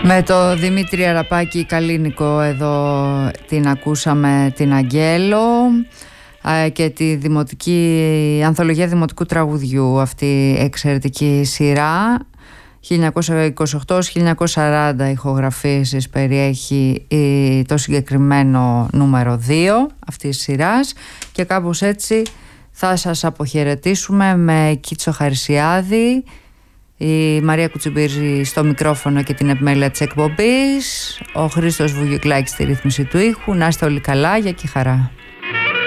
Με το Δημήτρη Αραπάκη Καλίνικο εδώ την ακούσαμε, την Αγγέλο, και τη δημοτική ανθολογία δημοτικού τραγουδιού, αυτή η εξαιρετική σειρά 1928-1940 ηχογραφήσεις περιέχει το συγκεκριμένο νούμερο 2 αυτής της σειράς, και κάπως έτσι θα σας αποχαιρετήσουμε με Κίτσο Χαρισιάδη, η Μαρία Κουτσιμπήρη στο μικρόφωνο και την επιμέλεια της εκπομπής, ο Χρήστος Βουγιουκλάκης στη ρύθμιση του ήχου. Να είστε όλοι καλά, για και χαρά.